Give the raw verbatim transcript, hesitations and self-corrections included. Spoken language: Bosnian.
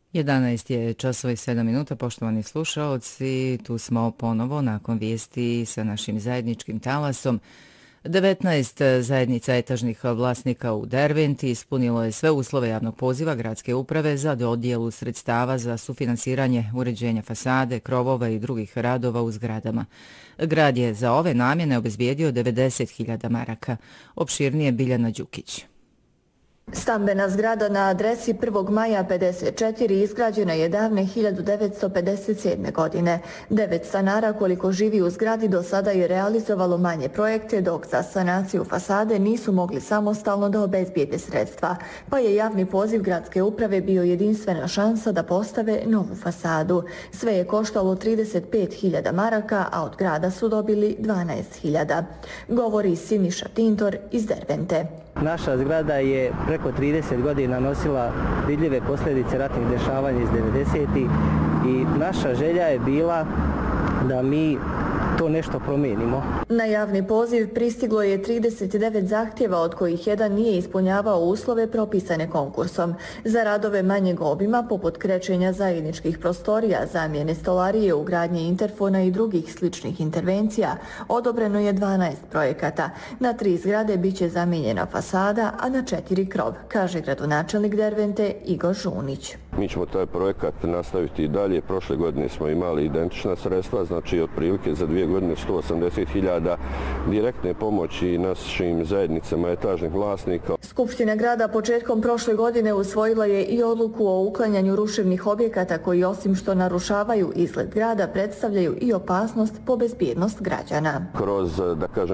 jedanaest je časova i sedam minuta, poštovani slušaoci, tu smo ponovo nakon vijesti sa našim zajedničkim talasom. devetnaest zajednica etažnih vlasnika u Derventi ispunilo je sve uslove javnog poziva gradske uprave za dodjelu sredstava za sufinansiranje uređenja fasade, krovova i drugih radova u zgradama. Grad je za ove namjene obezbijedio devedeset hiljada maraka. Opširnije Biljana Đukić. Stambena zgrada na adresi prvog maja pedeset četiri izgrađena je davne hiljadu devetsto pedeset sedme. godine. Devet stanara koliko živi u zgradi do sada je realizovalo manje projekte, dok za sanaciju fasade nisu mogli samostalno da obezbijede sredstva, pa je javni poziv gradske uprave bio jedinstvena šansa da postave novu fasadu. Sve je koštalo trideset pet hiljada maraka, a od grada su dobili dvanaest hiljada. Govori Siniša Tintor iz Dervente. Naša zgrada je preko trideset godina nosila vidljive posljedice ratnih dešavanja iz devedesetih i naša želja je bila da mi to nešto promijenimo. Na javni poziv pristiglo je trideset devet zahtjeva, od kojih jedan nije ispunjavao uslove propisane konkursom. Za radove manjeg obima, poput krećenja zajedničkih prostorija, zamjene stolarije, ugradnje interfona i drugih sličnih intervencija, odobreno je dvanaest projekata. Na tri zgrade biće zamijenjena fasada, a na četiri krov, kaže gradonačelnik Dervente Igor Žunić. Mi ćemo taj projekat nastaviti i dalje. Prošle godine smo imali identična sredstva, znači otprilike za dvije godine sto osamdeset hiljada direktne pomoći našim zajednicama etažnih vlasnika. Skupština grada početkom prošle godine usvojila je i odluku o uklanjanju ruševnih objekata koji osim što narušavaju izgled grada predstavljaju i opasnost po bezbjednost građana. Kroz, da kažem,